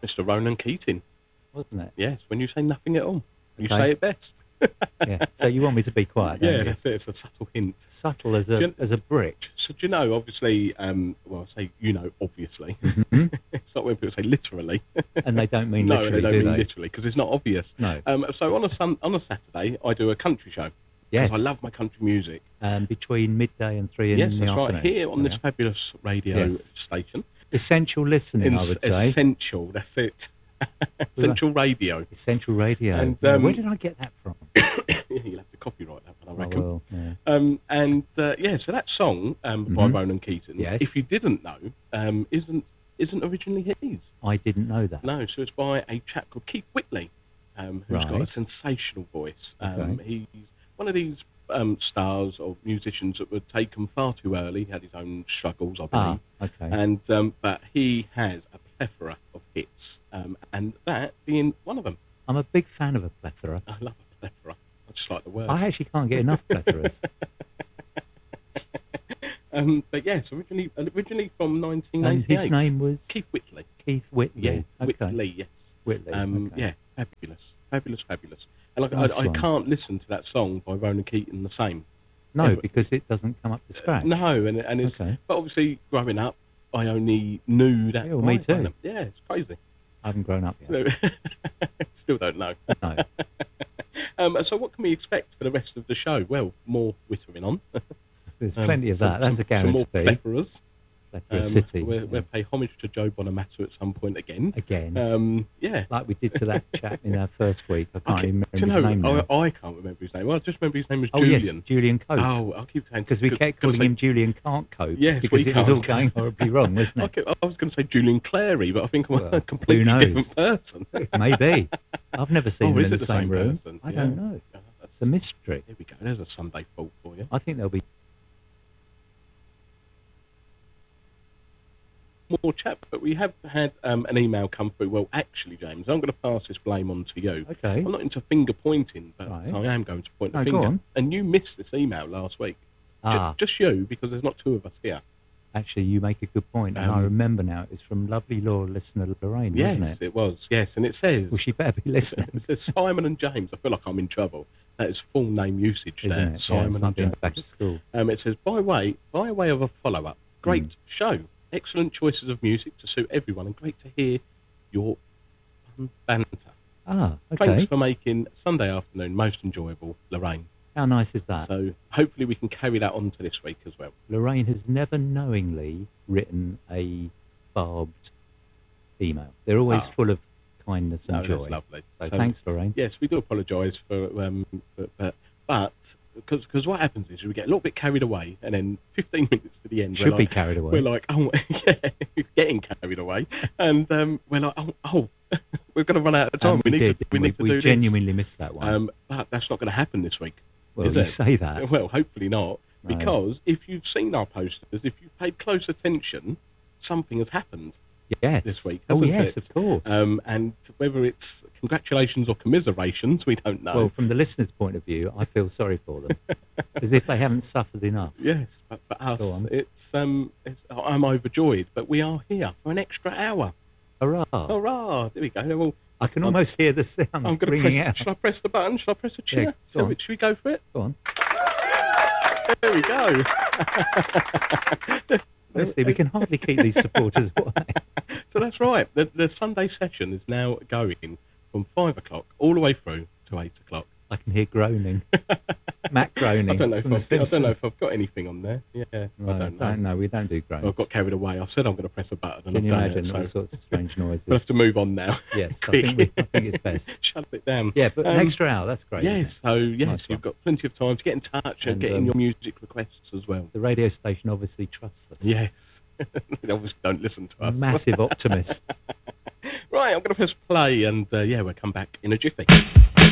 Mr. Ronan Keating. wasn't it? Yes, when you say nothing at all, you Okay. say it best. Yeah. So you want me to be quiet, don't Yeah, you? that's it. It's a subtle hint. Subtle as Do you- a brick. So do you know, obviously, well, I say, obviously. Mhm. It's not when people say literally. And they don't mean No, literally, they don't do mean they? literally, because it's not obvious. No. So on a Saturday, I do a country show. Yes. Because I love my country music. Between midday and 3 in Yes, the that's afternoon. right. Here on this Yeah. fabulous radio Yes. station. Essential listening, I would say. Essential, that's it. Essential radio. Essential radio. And, Yeah, where did I get that from? You'll have to copyright that one, I Oh, reckon. well, yeah. So that song by Mhm. Ronan Keating, Yes. if you didn't know, isn't originally his. I didn't know that. No, so it's by a chap called Keith Whitley, who's got a Right. sensational voice. Okay. He's one of these stars of musicians that were taken far too early, had his own struggles, I believe. Okay. And but he has a plethora of hits, and that being one of them. I'm a big fan of a plethora. I love a plethora. I just like the word. I actually can't get enough plethoras. But yes, originally from And 1988. his name was Keith Whitley. Keith Whitley. Yeah, Okay. Whitley. Yes. Whitley. Okay. Yeah, fabulous. And like, Nice I one. can't listen to that song by Ronan Keating the same. No, Ever. because it doesn't come up to scratch. No, and it's Okay. but obviously growing up, I only knew that. Yeah, well, me by too. Ronan. Yeah, it's crazy. I haven't grown up yet. Still don't know. No. So what can we expect for the rest of the show? Well, more whittering on. There's plenty of that. That's a Some more guarantee. plephoras. Plethora City. We'll pay homage to Joe Bonamassa at some point again. Yeah. Like we did to that chap in our first week. I can't Okay, even do you remember his know, name now. I can't remember his name. Well, I just remember his name was Oh, Julian. yes, Julian Cope. Oh, I'll keep saying Because we kept calling him Julian Can't Cope. Yes, because we it was all can't going horribly wrong, wasn't it? I was going to say Julian Clary, but I think I'm Well, a completely who knows? different person. Maybe. I've never seen them is in it the same room. person? I Yeah. don't know. Oh, It's a mystery. Here we go. There's a Sunday fault for you. I think there'll be More chat, but we have had an email come through. Well, actually, James, I'm going to pass this blame on to you. Okay. I'm not into finger pointing, but Right. I am going to point the No, go finger. on. And you missed this email last week. Ah. Just you, because there's not two of us here. Actually, you make a good point, and I remember now. It's from lovely loyal listener Lorraine, Yes, wasn't it? it was. Yes, and it says, Well, she better be listening, it says Simon and James. I feel like I'm in trouble. That is full name usage isn't there. it? Yeah, Simon it's and like being James. back at school. It says by way of a follow up. Great Hmm. show. Excellent choices of music to suit everyone, and great to hear your fun banter. Ah, okay. Thanks for making Sunday afternoon most enjoyable, Lorraine. How nice is that? So hopefully we can carry that on to this week as well. Lorraine has never knowingly written a barbed email. They're always Ah. full of kindness and No, joy. that's lovely. So thanks, Lorraine. Yes, we do apologise for, but because what happens is we get a little bit carried away, and then 15 minutes to the end, Should be carried away. We're like, oh, yeah, getting carried away, and we're like, oh, we're going to run out of time. And We need to do we this. genuinely missed that one. But that's not going to happen this week. Well, is you it? say that. Well, hopefully not, No. because if you've seen our posters, if you've paid close attention, something has happened Yes. this week. Oh, hasn't yes, it? of course. And whether it's congratulations or commiserations, we don't know. Well, from the listener's point of view, I feel sorry for them, as if they haven't suffered enough. Yes, but for us, Go on. it's I'm overjoyed, but we are here for an extra hour. Hurrah! Hurrah! There we go. Well, I can almost hear the sound I'm going to ringing press. out. Shall I press the button? Shall I press a cheer? Yeah, go on. Should we go for it? Go on. There we go. Honestly, we can hardly keep these supporters away. So that's right. The Sunday session is now going from 5 o'clock all the way through to 8 o'clock. I can hear groaning. Matt groaning. I don't know if from The I don't know Simpsons. if I've got anything on there. Yeah, No, I don't know. No, we don't do groans. I've got carried away. I said I'm going to press a button, and Can I've you done imagine it. all So sorts of strange noises? we'll have to move on now. Yes, I Quick. think it's best. Shut it down. Yeah, but an extra hour, that's great. isn't Yes, it? so yes, Nice you've one. got plenty of time to get in touch and And, get in your music requests as well. The radio station obviously trusts us. Yes, they obviously don't listen to us. Massive optimists. Right, I'm going to press play, and we'll come back in a jiffy.